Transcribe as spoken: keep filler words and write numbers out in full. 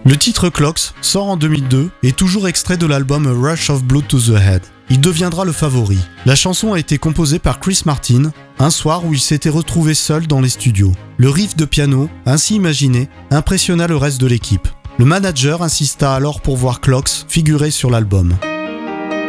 Le titre Clocks sort en deux mille deux et toujours extrait de l'album A Rush of Blood to the Head. Il deviendra le favori. La chanson a été composée par Chris Martin, un soir où il s'était retrouvé seul dans les studios. Le riff de piano, ainsi imaginé, impressionna le reste de l'équipe. Le manager insista alors pour voir Clocks figurer sur l'album.